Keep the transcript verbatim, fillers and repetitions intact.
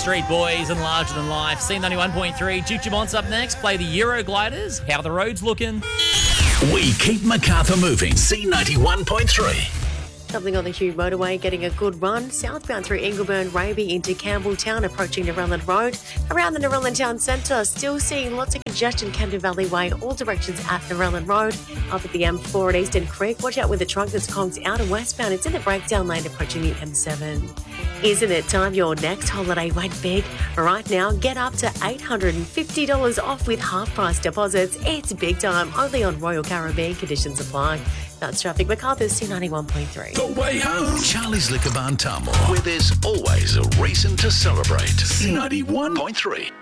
Backstreet Boys and Larger Than Life. C ninety-one point three. Duke Dumont's up next. Play the Eurogliders. How the road's looking. We keep Macarthur moving. C ninety-one point three. Something on the Hugh Motorway, getting a good run southbound through Ingleburn, Raby into Campbelltown, approaching Narellan Road. Around the Narellan Town Centre, still seeing lots of congestion, Camden Valley Way, all directions at Narellan Road. Up at the M four at Eastern Creek, watch out with the truck that's conked out of westbound. It's in the breakdown lane approaching the M seven. Isn't it time your next holiday went big? Right now, get up to eight hundred fifty dollars off with half-price deposits. It's big time, only on Royal Caribbean. Conditions apply. That's traffic. Macarthur, C ninety-one point three. The way home. Charlie's Liquor Barn Tamworth, where there's always a reason to celebrate. C ninety-one point three.